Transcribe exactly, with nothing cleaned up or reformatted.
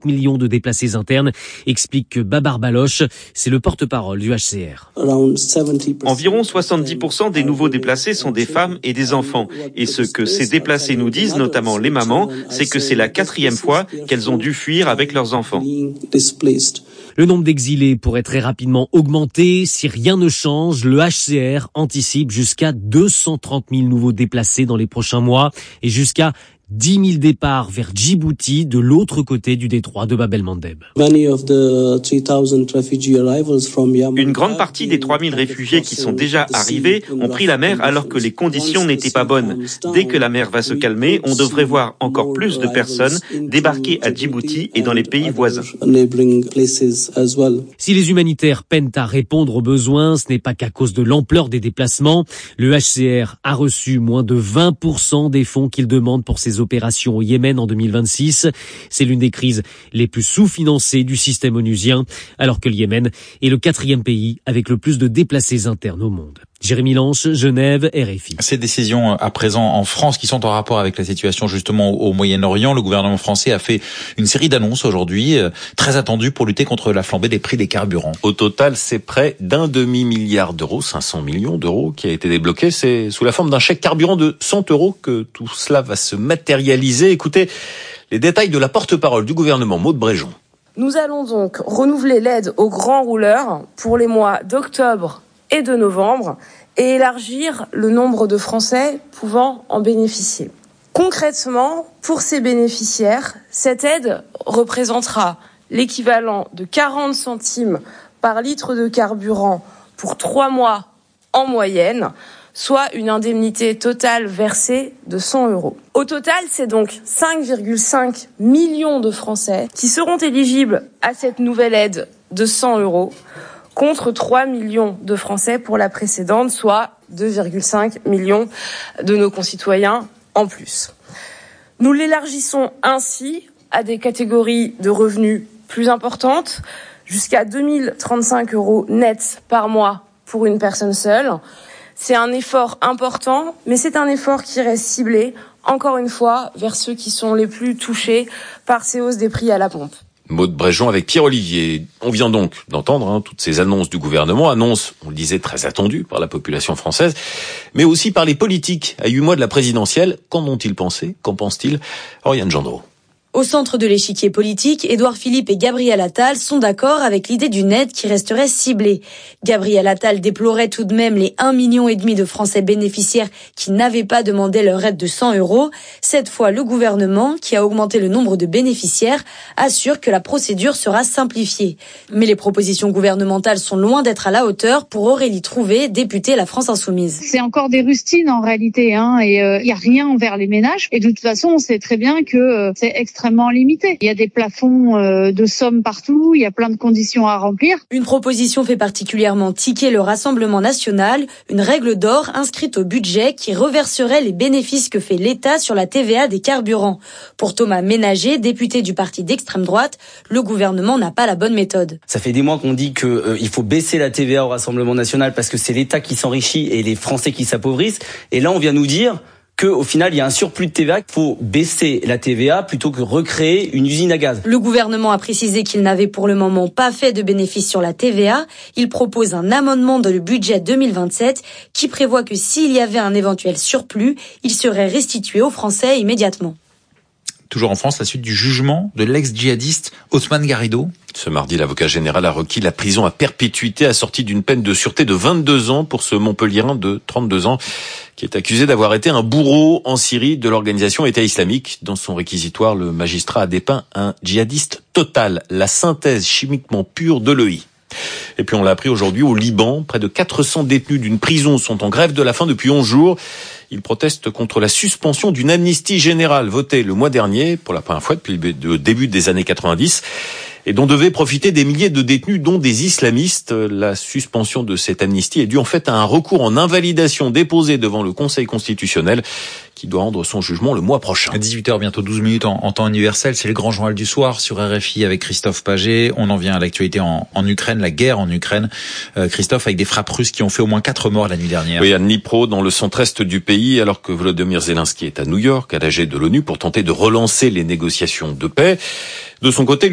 millions de déplacés internes, explique Babar Baloch. C'est le porte-parole du H C R. Environ soixante-dix pour cent des nouveaux déplacés sont des femmes et des enfants. Et ce que ces déplacés nous disent, notamment les mamans, c'est que c'est la quatrième fois qu'elles ont dû fuir avec leurs enfants. Le nombre d'exilés pourrait très rapidement augmenter si rien ne change. Le H C R anticipe jusqu'à deux cent trente mille nouveaux déplacés dans les prochains mois et jusqu'à dix mille départs vers Djibouti, de l'autre côté du détroit de Bab el-Mandeb. Une grande partie des trois mille réfugiés qui sont déjà arrivés ont pris la mer alors que les conditions n'étaient pas bonnes. Dès que la mer va se calmer, on devrait voir encore plus de personnes débarquer à Djibouti et dans les pays voisins. Si les humanitaires peinent à répondre aux besoins, ce n'est pas qu'à cause de l'ampleur des déplacements. Le H C R a reçu moins de vingt pour cent des fonds qu'il demande pour ses opérations au Yémen en deux mille vingt-six. C'est l'une des crises les plus sous-financées du système onusien, alors que le Yémen est le quatrième pays avec le plus de déplacés internes au monde. Jérémy Lanche, Genève, R F I. Ces décisions à présent en France qui sont en rapport avec la situation justement au Moyen-Orient, le gouvernement français a fait une série d'annonces aujourd'hui très attendues pour lutter contre la flambée des prix des carburants. Au total, c'est près d'un demi-milliard d'euros, cinq cents millions d'euros qui a été débloqué. C'est sous la forme d'un chèque carburant de cent euros que tout cela va se matérialiser. Écoutez les détails de la porte-parole du gouvernement, Maude Bréjon. Nous allons donc renouveler l'aide aux grands rouleurs pour les mois d'octobre et de novembre et élargir le nombre de Français pouvant en bénéficier. Concrètement, pour ces bénéficiaires, cette aide représentera l'équivalent de quarante centimes par litre de carburant pour trois mois en moyenne, soit une indemnité totale versée de cent euros. Au total, c'est donc cinq virgule cinq millions de Français qui seront éligibles à cette nouvelle aide de cent euros, contre trois millions de Français pour la précédente, soit deux virgule cinq millions de nos concitoyens en plus. Nous l'élargissons ainsi à des catégories de revenus plus importantes, jusqu'à deux mille trente-cinq euros nets par mois pour une personne seule. C'est un effort important, mais c'est un effort qui reste ciblé, encore une fois, vers ceux qui sont les plus touchés par ces hausses des prix à la pompe. Maude Bréjon avec Pierre Olivier. On vient donc d'entendre hein, toutes ces annonces du gouvernement, annonces, on le disait, très attendues par la population française, mais aussi par les politiques. À huit mois de la présidentielle, qu'en ont-ils pensé? Qu'en pensent-ils? Oriane Gendreau. Au centre de l'échiquier politique, Édouard Philippe et Gabriel Attal sont d'accord avec l'idée d'une aide qui resterait ciblée. Gabriel Attal déplorait tout de même les un million et demi de Français bénéficiaires qui n'avaient pas demandé leur aide de cent euros. Cette fois, le gouvernement, qui a augmenté le nombre de bénéficiaires, assure que la procédure sera simplifiée. Mais les propositions gouvernementales sont loin d'être à la hauteur pour Aurélie Trouvé, députée La France Insoumise. C'est encore des rustines en réalité, hein, et il euh, y a rien envers les ménages. Et de toute façon, on sait très bien que euh, c'est extrêmement limité. Il y a des plafonds euh, de sommes partout, il y a plein de conditions à remplir. Une proposition fait particulièrement tiquer le Rassemblement national, une règle d'or inscrite au budget qui reverserait les bénéfices que fait l'État sur la T V A des carburants. Pour Thomas Ménager, député du parti d'extrême droite, le gouvernement n'a pas la bonne méthode. Ça fait des mois qu'on dit qu'il euh, faut baisser la T V A au Rassemblement national parce que c'est l'État qui s'enrichit et les Français qui s'appauvrissent. Et là, on vient nous dire qu'au final, il y a un surplus de T V A, qu'il faut baisser la T V A plutôt que recréer une usine à gaz. Le gouvernement a précisé qu'il n'avait pour le moment pas fait de bénéfice sur la T V A. Il propose un amendement dans le budget deux mille vingt-sept qui prévoit que s'il y avait un éventuel surplus, il serait restitué aux Français immédiatement. Toujours en France, la suite du jugement de l'ex-djihadiste Othman Garrido. Ce mardi, l'avocat général a requis la prison à perpétuité assortie d'une peine de sûreté de vingt-deux ans pour ce Montpelliérain de trente-deux ans qui est accusé d'avoir été un bourreau en Syrie de l'organisation État islamique. Dans son réquisitoire, le magistrat a dépeint un djihadiste total, la synthèse chimiquement pure de l'E I. Et puis on l'a appris aujourd'hui au Liban, près de quatre cents détenus d'une prison sont en grève de la faim depuis onze jours. Ils protestent contre la suspension d'une amnistie générale votée le mois dernier, pour la première fois depuis le début des années quatre-vingt-dix, et dont devaient profiter des milliers de détenus, dont des islamistes. La suspension de cette amnistie est due en fait à un recours en invalidation déposé devant le Conseil constitutionnel, qui doit rendre son jugement le mois prochain. À dix-huit heures, bientôt douze minutes en, en temps universel, c'est le grand journal du soir sur R F I avec Christophe Paget. On en vient à l'actualité en, en Ukraine, la guerre en Ukraine. Euh, Christophe, avec des frappes russes qui ont fait au moins quatre morts la nuit dernière. Oui, à Dnipro, dans le centre-est du pays, alors que Volodymyr Zelensky est à New York, à l'A G de l'ONU, pour tenter de relancer les négociations de paix. De son côté,